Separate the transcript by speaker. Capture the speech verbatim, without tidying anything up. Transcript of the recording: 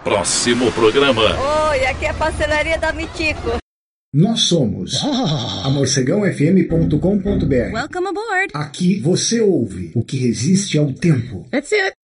Speaker 1: Próximo programa.
Speaker 2: Oi, aqui é a pastelaria da Mitico.
Speaker 3: Nós somos a morcegão f m ponto com ponto b r.
Speaker 2: Welcome aboard.
Speaker 3: Aqui você ouve o que resiste ao tempo.
Speaker 2: That's it.